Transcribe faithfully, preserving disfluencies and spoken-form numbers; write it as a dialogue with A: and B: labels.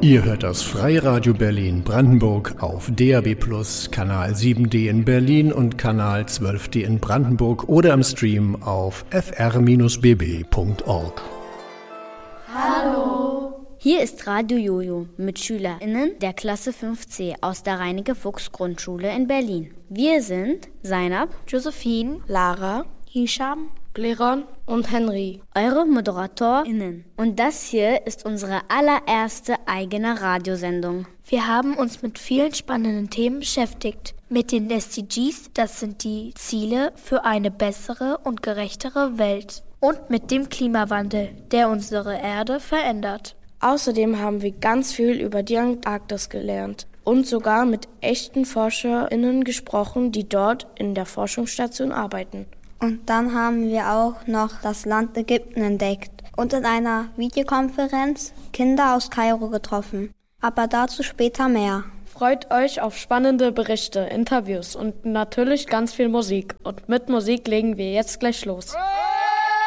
A: Ihr hört das Freiradio Berlin Brandenburg auf D A B plus, Kanal sieben D in Berlin und Kanal zwölf D in Brandenburg oder im Stream auf f r b b punkt org.
B: Hallo! Hier ist Radio Jojo mit SchülerInnen der Klasse fünf C aus der Reinecke-Fuchs-Grundschule in Berlin. Wir sind Zainab,
C: Josephine, Lara, Hisham, Bleron und Henry,
B: eure ModeratorInnen. Und das hier ist unsere allererste eigene Radiosendung.
C: Wir haben uns mit vielen spannenden Themen beschäftigt. Mit den S D Gs, das sind die Ziele für eine bessere und gerechtere Welt. Und mit dem Klimawandel, der unsere Erde verändert.
D: Außerdem haben wir ganz viel über die Antarktis gelernt und sogar mit echten ForscherInnen gesprochen, die dort in der Forschungsstation arbeiten.
E: Und dann haben wir auch noch das Land Ägypten entdeckt und in einer Videokonferenz Kinder aus Kairo getroffen. Aber dazu später mehr.
F: Freut euch auf spannende Berichte, Interviews und natürlich ganz viel Musik. Und mit Musik legen wir jetzt gleich los.